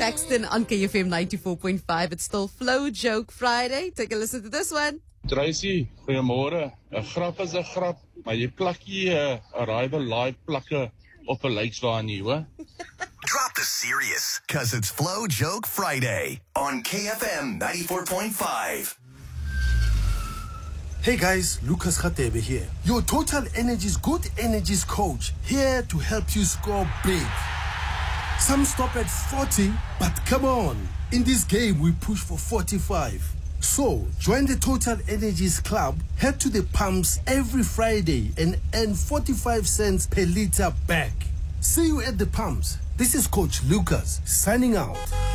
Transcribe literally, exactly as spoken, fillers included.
text in on K F M ninety-four point five. It's still Flow Joke Friday. Take a listen to this one. Tracy, goeiemôre. 'n Grap is 'n grap, maar jy plak hier 'n arrival live plakke op 'n lykswaan nie, hoor? Drop the serious, cause it's Flow Joke Friday on K F M ninety-four point five. Hey guys, Lucas Khatebe here. Your Total Energies Good Energies coach, here to help you score big. Some stop at forty, but come on. In this game, we push for forty-five. So, join the Total Energies Club, head to the pumps every Friday and earn forty-five cents per liter back. See you at the pumps. This is Coach Lucas, signing out.